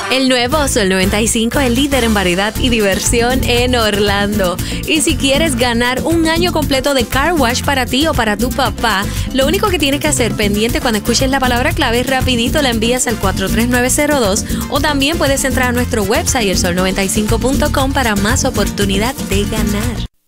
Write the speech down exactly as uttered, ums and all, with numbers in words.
El nuevo Sol noventa y cinco es líder en variedad y diversión en Orlando. Y si quieres ganar un año completo de car wash para ti o para tu papá, lo único que tienes que hacer pendiente cuando escuches la palabra clave, rapidito la envías al cuatro tres nueve cero dos, o también puedes entrar a nuestro website el sol noventa y cinco punto com para más oportunidad de ganar.